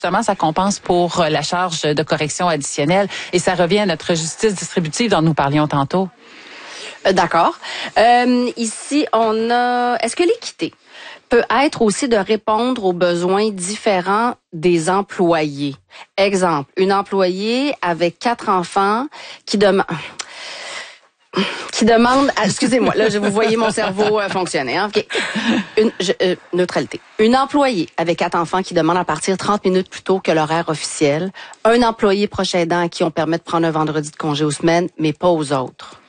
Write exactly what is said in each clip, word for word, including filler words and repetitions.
justement, ça compense pour la charge de correction additionnelle et ça revient à notre justice distributive dont nous parlions tantôt. Euh, d'accord. Euh, ici, on a... Est-ce que l'équité peut être aussi de répondre aux besoins différents des employés? Exemple, une employée avec quatre enfants qui demande... qui demande, à, excusez-moi, là, je vous voyez mon cerveau euh, fonctionner. Hein? Okay. Une je, euh, neutralité. Une employée avec quatre enfants qui demande à partir trente minutes plus tôt que l'horaire officiel. Un employé proche aidant à qui on permet de prendre un vendredi de congé aux semaines, mais pas aux autres.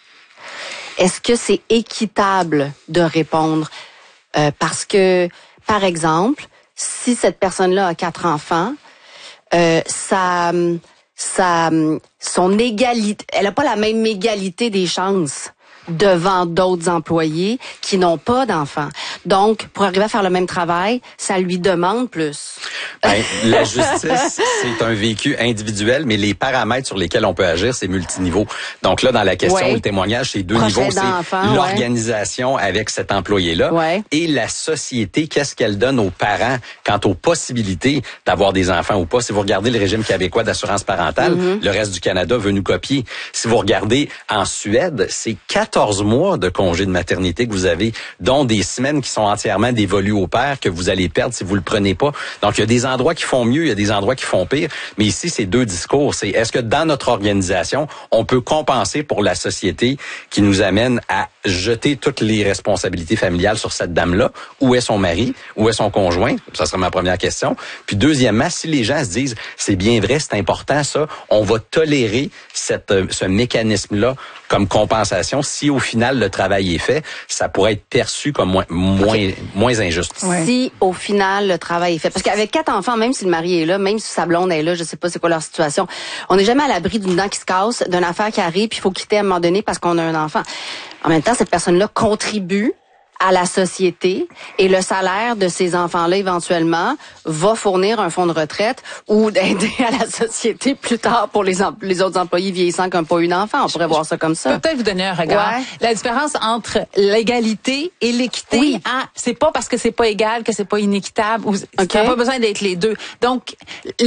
Est-ce que c'est équitable de répondre? Euh, parce que, par exemple, si cette personne-là a quatre enfants, euh, ça... Ça, son égalité, elle n'a pas la même égalité des chances devant d'autres employés qui n'ont pas d'enfants. Donc, pour arriver à faire le même travail, ça lui demande plus. Ben, la justice, c'est un vécu individuel, mais les paramètres sur lesquels on peut agir, c'est multiniveau. Donc là, dans la question, ouais. le témoignage, c'est deux Prochain niveaux. C'est l'organisation ouais. avec cet employé-là ouais. et la société, qu'est-ce qu'elle donne aux parents quant aux possibilités d'avoir des enfants ou pas. Si vous regardez le régime québécois d'assurance parentale, mm-hmm. le reste du Canada veut nous copier. Si vous regardez en Suède, c'est quatorze mois de congé de maternité que vous avez, dont des semaines qui sont entièrement dévolues au père que vous allez perdre si vous le prenez pas. Donc, il y a des endroits qui font mieux, il y a des endroits qui font pire. Mais ici, c'est deux discours. C'est est-ce que dans notre organisation, on peut compenser pour la société qui nous amène à jeter toutes les responsabilités familiales sur cette dame-là? Où est son mari? Où est son conjoint? Ça serait ma première question. Puis deuxièmement, si les gens se disent, c'est bien vrai, c'est important ça, on va tolérer cette, ce mécanisme-là comme compensation. Si au final le travail est fait, ça pourrait être perçu comme moins, moins, okay. moins injuste. Ouais. Si au final le travail est fait. Parce qu'avec quatre enfants, même si le mari est là, même si sa blonde est là, je sais pas c'est quoi leur situation, on n'est jamais à l'abri d'une dent qui se casse, d'une affaire qui arrive, puis il faut quitter à un moment donné parce qu'on a un enfant. En même temps, cette personne-là contribue à la société et le salaire de ces enfants-là, éventuellement, va fournir un fonds de retraite ou d'aider à la société plus tard pour les, em- les autres employés vieillissants qui n'ont pas eu d'enfants. On pourrait voir ça comme ça. Peut-être vous donner un regard. Ouais. La différence entre l'égalité et l'équité, oui. hein, c'est pas parce que c'est pas égal que c'est pas inéquitable. Ou, okay. Ça n'a pas besoin d'être les deux. Donc,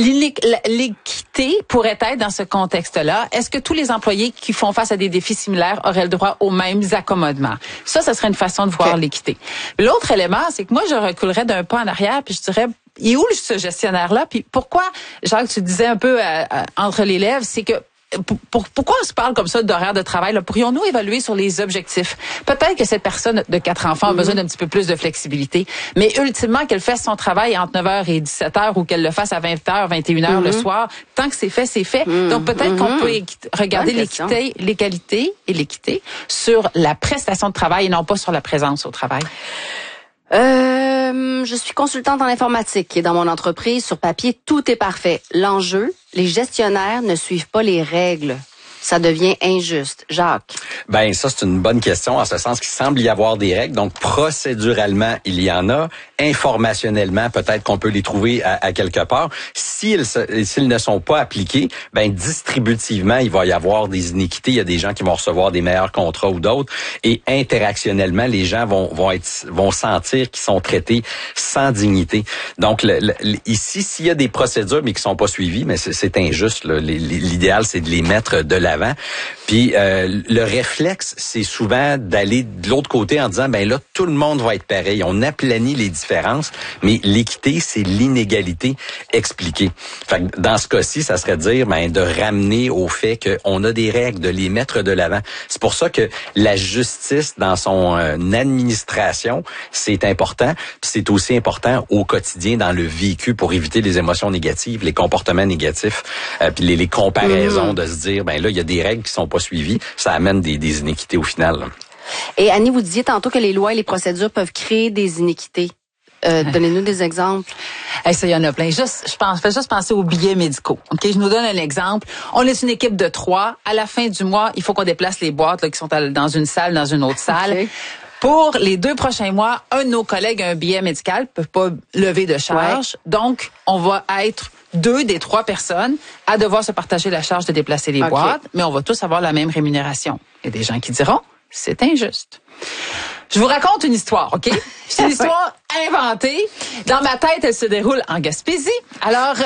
l'équité pourrait être dans ce contexte-là. Est-ce que tous les employés qui font face à des défis similaires auraient le droit aux mêmes accommodements? Ça, ça serait une façon de voir okay. l'équité. L'autre élément, c'est que moi, je reculerais d'un pas en arrière, puis je dirais, il est où ce gestionnaire-là? Puis pourquoi, Jacques, tu disais un peu euh, euh, entre les lèvres, c'est que Pour, pour, pourquoi on se parle comme ça d'horaire de travail? Là? Pourrions-nous évaluer sur les objectifs? Peut-être que cette personne de quatre enfants a besoin d'un petit peu plus de flexibilité, mais ultimement, qu'elle fasse son travail entre neuf heures et dix-sept heures ou qu'elle le fasse à vingt heures, vingt et une heures mm-hmm. le soir, tant que c'est fait, c'est fait. Mm-hmm. Donc peut-être mm-hmm. qu'on peut équi- regarder l'équité, l'égalité et l'équité sur la prestation de travail et non pas sur la présence au travail. Euh, je suis consultante en informatique et dans mon entreprise, sur papier, tout est parfait. L'enjeu, les gestionnaires ne suivent pas les règles. Ça devient injuste. Jacques? Ben ça, c'est une bonne question, en ce sens qu'il semble y avoir des règles. Donc, procéduralement, il y en a. Informationnellement, peut-être qu'on peut les trouver à, à quelque part. S'ils, s'ils ne sont pas appliqués, ben distributivement, il va y avoir des iniquités. Il y a des gens qui vont recevoir des meilleurs contrats ou d'autres. Et interactionnellement, les gens vont, vont, être, vont sentir qu'ils sont traités sans dignité. Donc, le, le, ici, s'il y a des procédures, mais qui sont pas suivies, mais c'est, c'est injuste. Là. L'idéal, c'est de les mettre de l'avant. Puis euh, le réflexe, c'est souvent d'aller de l'autre côté en disant, ben là, tout le monde va être pareil. On aplanit les différences, mais l'équité, c'est l'inégalité expliquée. Fait que dans ce cas-ci, ça serait de dire, ben de ramener au fait qu'on a des règles, de les mettre de l'avant. C'est pour ça que la justice, dans son euh, administration, c'est important. Puis c'est aussi important au quotidien, dans le vécu, pour éviter les émotions négatives, les comportements négatifs, euh, puis les, les comparaisons, mmh. de se dire, ben là, il y a des règles qui sont pas suivies, ça amène des, des iniquités au final. Et Annie, vous disiez tantôt que les lois et les procédures peuvent créer des iniquités. Euh, donnez-nous des exemples. Hey, ça, il y en a plein. Juste, je pense, fais juste penser aux billets médicaux. Ok, je nous donne un exemple. On est une équipe de trois. À la fin du mois, il faut qu'on déplace les boîtes là, qui sont dans une salle, dans une autre salle. Okay. Pour les deux prochains mois, un de nos collègues a un billet médical, ne peut pas lever de charge. Ouais. Donc, on va être deux des trois personnes à devoir se partager la charge de déplacer les okay. boîtes, mais on va tous avoir la même rémunération. Il y a des gens qui diront, c'est injuste. Je vous raconte une histoire, OK? C'est une histoire inventée. Dans ma tête, elle se déroule en Gaspésie. Alors,